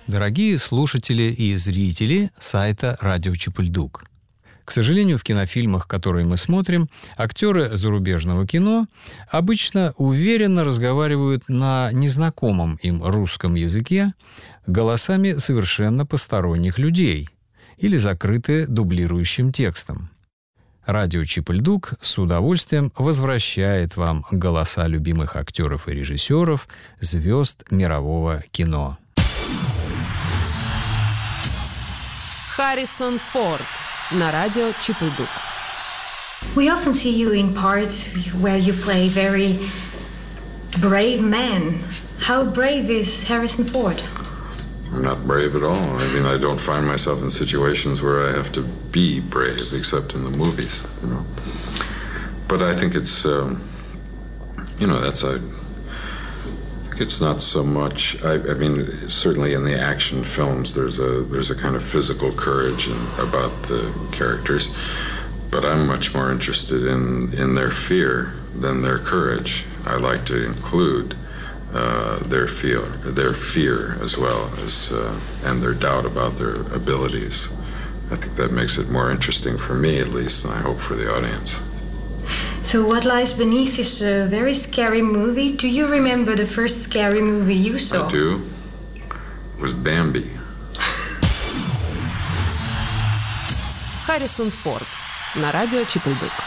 дорогие слушатели и зрители сайта «Радио Чапыльдук». К сожалению, в кинофильмах, которые мы смотрим, актеры зарубежного кино обычно уверенно разговаривают на незнакомом им русском языке голосами совершенно посторонних людей или закрыты дублирующим текстом. Радио Чапыльдук с удовольствием возвращает вам голоса любимых актеров и режиссеров, звезд мирового кино. Харрисон Форд на радио Чапыльдук. We often see you in parts where you play very brave men. How brave is Harrison Ford? I'm not brave at all. I mean, I don't find myself in situations where I have to be brave, except in the movies, you know. But I think it's, it's not so much. I mean, certainly in the action films, there's a kind of physical courage about the characters, but I'm much more interested in their fear than their courage. I like to include their fear as well as and their doubt about their abilities. I think that makes it more interesting for me, at least, and I hope for the audience. So what lies beneath is a very scary movie. Do you remember the first scary movie you saw? I do. It was Bambi. Харрисон Форд на радио Чапыльдук.